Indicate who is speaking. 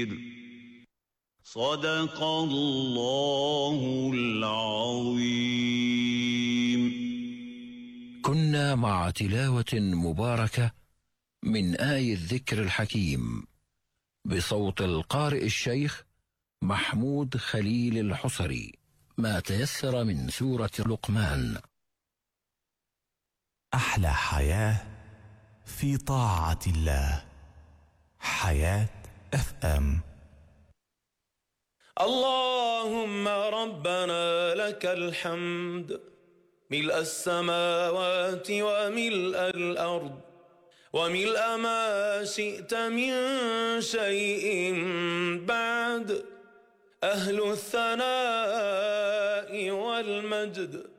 Speaker 1: صدق الله العظيم.
Speaker 2: كنا مع تلاوة مباركة من آي الذكر الحكيم بصوت القارئ الشيخ محمود خليل الحصري، ما تيسر من سورة لقمان.
Speaker 3: أحلى حياة في طاعة الله. حياة FM.
Speaker 4: اللهم ربنا لك الحمد ملء السماوات وملء الأرض وملء ما شئت من شيء بعد، أهل الثناء والمجد